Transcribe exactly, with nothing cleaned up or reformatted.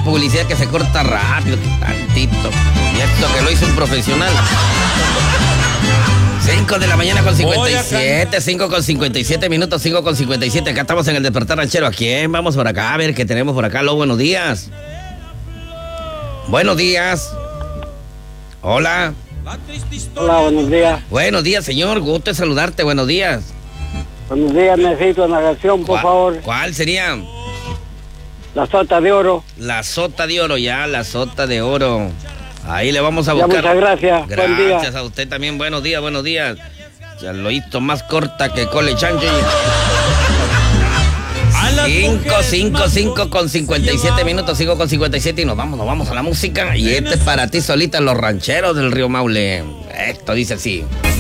publicidad que se corta rápido, tantito. Y esto que lo hizo un profesional. cinco de la mañana con cincuenta y siete, cinco con cincuenta y siete minutos, cinco con cincuenta y siete. Acá estamos en el Despertar Ranchero. ¿A quién vamos por acá? A ver qué tenemos por acá. Aló, buenos días. Buenos días. Hola. Hola, buenos días. Buenos días, señor. Gusto de saludarte. Buenos días. Buenos días, necesito una canción, por ¿Cuál, favor. ¿Cuál sería? La Sota de Oro. La Sota de Oro, ya, la Sota de Oro. Ahí le vamos a Ya, buscar. muchas gracias. Gracias Buen día. a usted también. Buenos días, buenos días. Ya lo hizo más corta que Cole Chanchi. cinco, cinco, cinco con cincuenta y siete minutos, cinco con cincuenta y siete y nos vamos, nos vamos a la música. Y este es para ti solita, los rancheros del Río Maule. Esto dice así.